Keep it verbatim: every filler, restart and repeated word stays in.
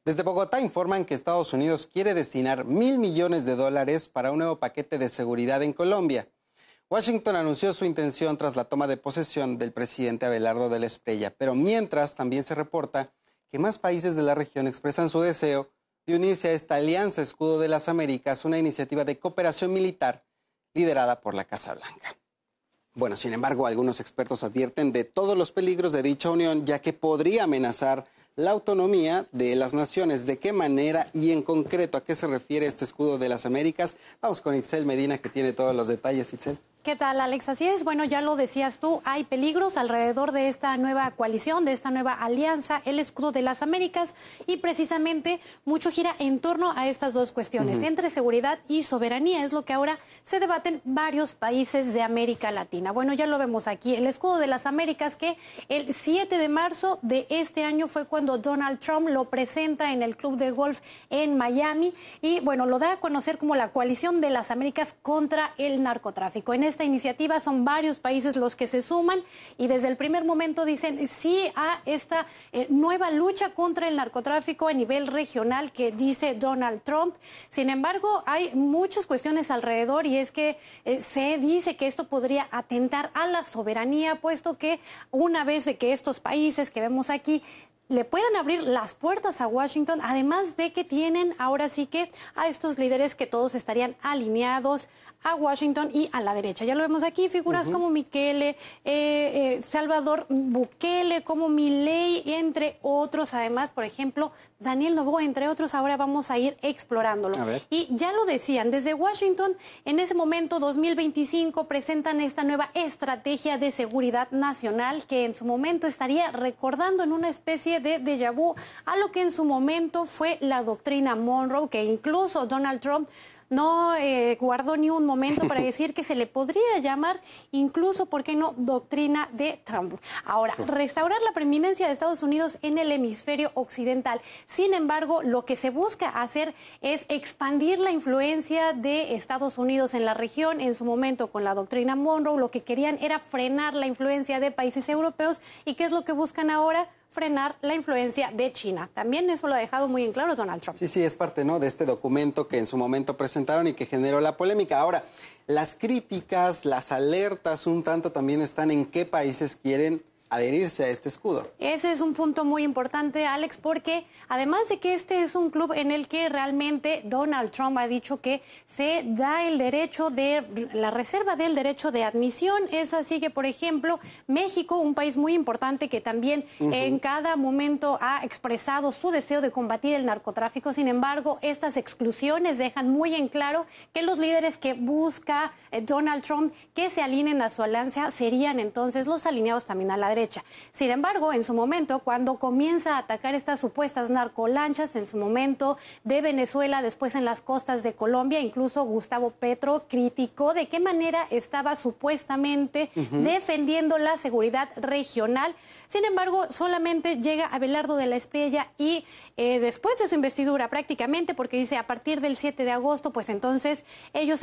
Desde Bogotá informan que Estados Unidos quiere destinar mil millones de dólares para un nuevo paquete de seguridad en Colombia. Washington anunció su intención tras la toma de posesión del presidente Abelardo de la Espriella, pero mientras también se reporta que más países de la región expresan su deseo de unirse a esta Alianza Escudo de las Américas, una iniciativa de cooperación militar liderada por la Casa Blanca. Bueno, sin embargo, algunos expertos advierten de todos los peligros de dicha unión, ya que podría amenazar la autonomía de las naciones. ¿De qué manera y en concreto a qué se refiere este Escudo de las Américas? Vamos con Itzel Medina, que tiene todos los detalles. Itzel. ¿Qué tal, Alex? Así es, bueno, ya lo decías tú, hay peligros alrededor de esta nueva coalición, de esta nueva alianza, el Escudo de las Américas, y precisamente mucho gira en torno a estas dos cuestiones, uh-huh. entre seguridad y soberanía, es lo que ahora se debaten varios países de América Latina. Bueno, ya lo vemos aquí, el Escudo de las Américas, que el siete de marzo de este año fue cuando Donald Trump lo presenta en el Club de Golf en Miami, y bueno, lo da a conocer como la coalición de las Américas contra el narcotráfico. En este esta iniciativa son varios países los que se suman y desde el primer momento dicen sí a esta eh, nueva lucha contra el narcotráfico a nivel regional que dice Donald Trump. Sin embargo, hay muchas cuestiones alrededor y es que eh, se dice que esto podría atentar a la soberanía, puesto que una vez de que estos países que vemos aquí le puedan abrir las puertas a Washington, además de que tienen ahora sí que a estos líderes que todos estarían alineados a Washington y a la derecha. Ya lo vemos aquí, figuras uh-huh. como Bukele, eh, eh, Salvador Bukele, como Milei, entre otros. Además, por ejemplo, Daniel Noboa, entre otros. Ahora vamos a ir explorándolo. Y ya lo decían, desde Washington, en ese momento, dos mil veinticinco, presentan esta nueva estrategia de seguridad nacional que en su momento estaría recordando en una especie de déjà vu a lo que en su momento fue la doctrina Monroe, que incluso Donald Trump no eh, guardó ni un momento para decir que se le podría llamar incluso, ¿por qué no?, doctrina de Trump. Ahora, restaurar la preeminencia de Estados Unidos en el hemisferio occidental. Sin embargo, lo que se busca hacer es expandir la influencia de Estados Unidos en la región. En su momento, con la doctrina Monroe, lo que querían era frenar la influencia de países europeos. ¿Y qué es lo que buscan ahora? Frenar la influencia de China. También eso lo ha dejado muy en claro Donald Trump. Sí, sí, es parte, ¿no?, de este documento que en su momento presentaron y que generó la polémica. Ahora, las críticas, las alertas un tanto también están en qué países quieren adherirse a este escudo. Ese es un punto muy importante, Alex, porque además de que este es un club en el que realmente Donald Trump ha dicho que se da el derecho de, la reserva del derecho de admisión, es así que, por ejemplo, México, un país muy importante que también uh-huh. en cada momento ha expresado su deseo de combatir el narcotráfico. Sin embargo, estas exclusiones dejan muy en claro que los líderes que busca eh, Donald Trump que se alineen a su alianza serían entonces los alineados también a la derecha. Sin embargo, en su momento, cuando comienza a atacar estas supuestas narcolanchas, en su momento de Venezuela, después en las costas de Colombia, incluso Gustavo Petro criticó de qué manera estaba supuestamente uh-huh. defendiendo la seguridad regional. Sin embargo, solamente llega Abelardo de la Espriella y eh, después de su investidura prácticamente, porque dice a partir del siete de agosto, pues entonces ellos